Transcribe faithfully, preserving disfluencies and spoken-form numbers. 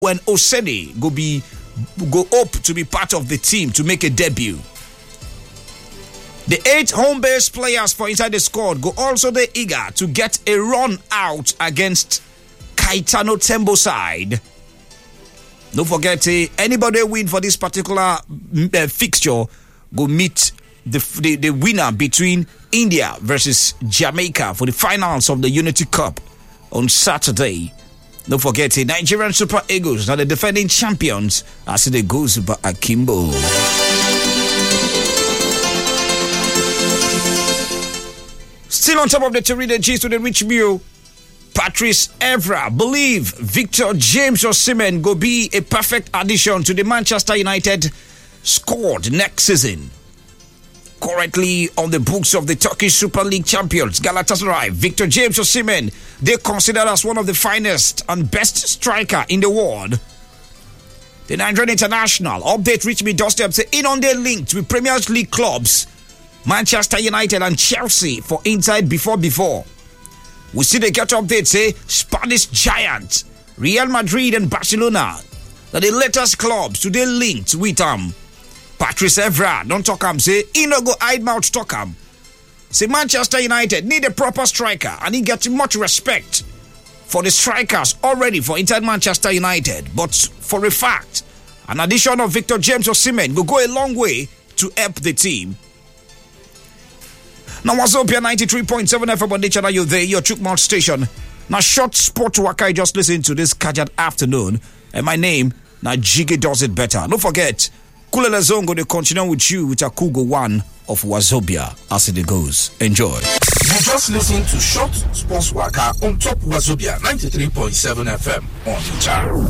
when Oseni go be go up to be part of the team to make a debut. The eight home-based players for inside the squad go also the eager to get a run out against Caetano Tembo side. Don't forget, uh, anybody win for this particular uh, fixture go meet the, the the winner between India versus Jamaica for the finals of the Unity Cup on Saturday. Don't forget, the Nigerian Super Eagles are the defending champions as they go Super Akimbo. Still on top of the Terida G's to the Rich Mew, Patrice Evra believe Victor James Osimhen go be a perfect addition to the Manchester United squad next season. Currently on the books of the Turkish Super League champions Galatasaray, Victor James Osimhen, they considered as one of the finest and best striker in the world. The Nigerian international update reached me doorstep say in on their linked with Premier League clubs Manchester United and Chelsea for inside before before. We see the get update say Spanish giant Real Madrid and Barcelona that the latest clubs today linked with um Patrice Evra don't talk am say he no go hide mouth talk am. Say Manchester United need a proper striker and he gets much respect for the strikers already for inside Manchester United. But for a fact, an addition of Victor James Osimhen will go a long way to help the team. Now, Wazobia ninety-three point seven F M on the channel, you there, your Chukmouth station. Now, short sport work I just listened to this Kajat afternoon. And my name, now Jiggy does it better. Don't forget, Kulele Zongo, they continue with you with Akugo one of Wazobia as it goes. Enjoy. You just listen to Short Sports Waka on top Wazobia ninety-three point seven F M on the channel.